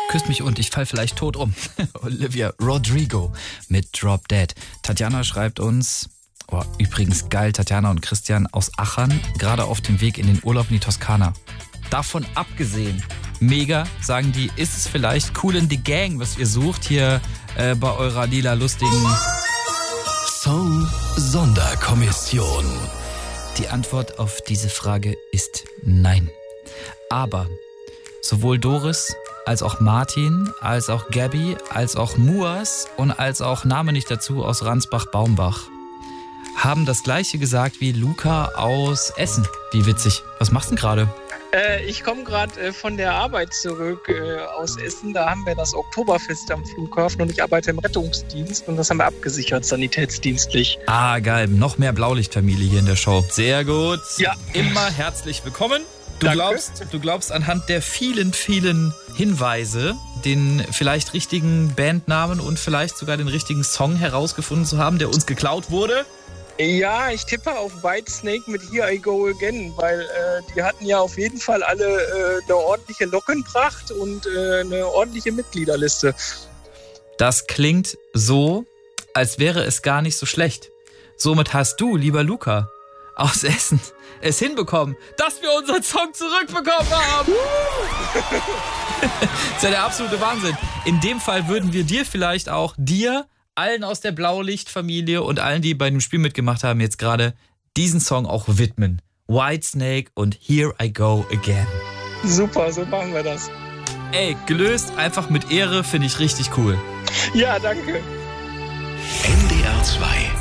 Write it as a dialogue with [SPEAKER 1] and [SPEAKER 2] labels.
[SPEAKER 1] Küsst mich und ich fall vielleicht tot um. Olivia Rodrigo mit Drop Dead. Tatjana schreibt uns, oh, übrigens geil, Tatjana und Christian aus Achern, gerade auf dem Weg in den Urlaub in die Toskana. Davon abgesehen, mega, sagen die, ist es vielleicht Kool in the Gang, was ihr sucht hier bei eurer lila lustigen
[SPEAKER 2] Song Sonderkommission.
[SPEAKER 1] Die Antwort auf diese Frage ist nein. Aber sowohl Doris als auch Martin, als auch Gabby, als auch Muas und als auch Name nicht dazu aus Ransbach-Baumbach haben das gleiche gesagt wie Luca aus Essen. Wie witzig. Was machst du denn gerade?
[SPEAKER 3] Ich komme gerade von der Arbeit zurück aus Essen. Da haben wir das Oktoberfest am Flughafen und ich arbeite im Rettungsdienst und das haben wir abgesichert, sanitätsdienstlich.
[SPEAKER 1] Ah, geil. Noch mehr Blaulichtfamilie hier in der Show. Sehr gut.
[SPEAKER 3] Ja.
[SPEAKER 1] Immer herzlich willkommen.
[SPEAKER 3] Danke.
[SPEAKER 1] Du glaubst anhand der vielen, vielen Hinweise, den vielleicht richtigen Bandnamen und vielleicht sogar den richtigen Song herausgefunden zu haben, der uns geklaut wurde?
[SPEAKER 3] Ja, ich tippe auf Whitesnake mit Here I Go Again, weil die hatten ja auf jeden Fall alle eine ordentliche Lockenpracht und eine ordentliche Mitgliederliste.
[SPEAKER 1] Das klingt so, als wäre es gar nicht so schlecht. Somit hast du, lieber Luca, aus Essen es hinbekommen, dass wir unseren Song zurückbekommen haben. Das ist ja der absolute Wahnsinn. In dem Fall würden wir dir vielleicht auch, allen aus der Blaulichtfamilie und allen, die bei dem Spiel mitgemacht haben, jetzt gerade diesen Song auch widmen. Whitesnake und Here I Go Again.
[SPEAKER 3] Super, so machen wir das.
[SPEAKER 1] Ey, gelöst, einfach mit Ehre, finde ich richtig cool.
[SPEAKER 3] Ja, danke.
[SPEAKER 2] NDR 2